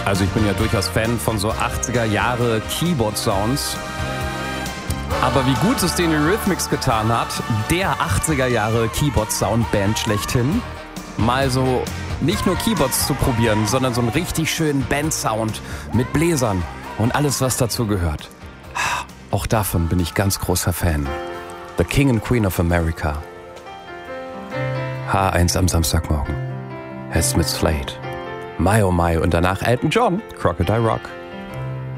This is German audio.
Also ich bin ja durchaus Fan von so 80er Jahre Keyboard-Sounds. Aber wie gut es den Eurythmics getan hat, der 80er Jahre Keyboard-Sound-Band schlechthin, mal so nicht nur Keyboards zu probieren, sondern so einen richtig schönen Band-Sound mit Bläsern und alles, was dazu gehört. Auch davon bin ich ganz großer Fan. The King and Queen of America. H1 am Samstagmorgen. Herr Smith Slade. My oh my und danach Elton John, Crocodile Rock.